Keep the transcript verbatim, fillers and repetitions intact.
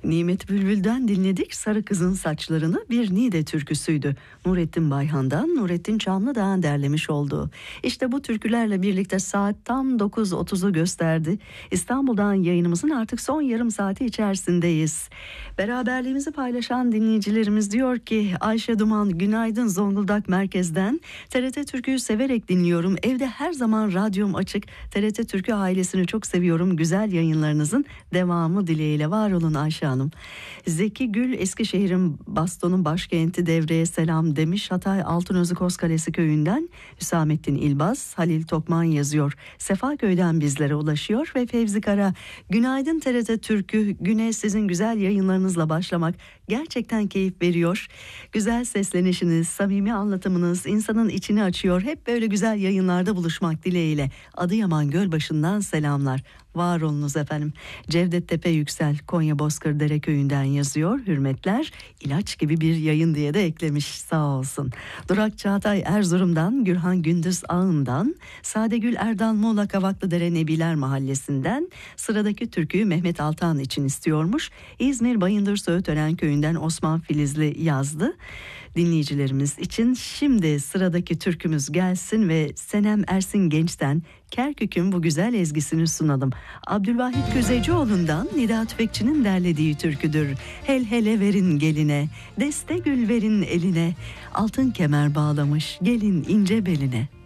Nimet Bülbül'den dinledik Sarı Kızın Saçlarını, bir Niğde türküsüydü. Nurettin Bayhan'dan Nurettin Çamlıdağ'ın derlemiş olduğu. İşte bu türkülerle birlikte saat tam dokuz otuzu gösterdi. İstanbul'dan yayınımızın artık son yarım saati içerisindeyiz. Beraberliğimizi paylaşan dinleyicilerimiz diyor ki, Ayşe Duman günaydın Zonguldak merkezden. T R T Türkü'yü severek dinliyorum. Evde her zaman radyom açık. T R T Türkü ailesini çok seviyorum. Güzel yayınlarınızın devamı dileğiyle. Var olun Ayşe Hanım. Zeki Gül, Eskişehir'in Baston'un başkenti Devre'ye selam demiş. Hatay Altınözü Kozkalesi köyünden Hüsamettin İlbaz, Halil Tokman yazıyor. Sefaköy'den bizlere ulaşıyor ve Fevzi Kara, günaydın T R T Türkü, güne sizin güzel yayınlarınızla başlamak gerçekten keyif veriyor. Güzel seslenişiniz, samimi anlatımınız insanın içini açıyor. Hep böyle güzel yayınlarda buluşmak dileğiyle. Adıyaman Gölbaşı'ndan selamlar. Var olunuz efendim. Cevdet Tepe Yüksel, Konya Bozkırdere köyünden yazıyor. Hürmetler, ilaç gibi bir yayın diye de eklemiş, sağ olsun. Durak Çağatay Erzurum'dan, Gürhan Gündüz Ağı'ndan, Sadegül Erdal Muğla Kavaklıdere Nebiler Mahallesi'nden sıradaki türküyü Mehmet Altan için istiyormuş. İzmir Bayındır Söğütören köyünden Osman Filizli yazdı. Dinleyicilerimiz için şimdi sıradaki türkümüz gelsin ve Senem Ersin Genç'ten Kerkük'ün bu güzel ezgisini sunalım. Abdülvahit Küzecioğlu'ndan Nida Tüfekçi'nin derlediği türküdür. Hel hele verin geline, deste gül verin eline, altın kemer bağlamış gelin ince beline.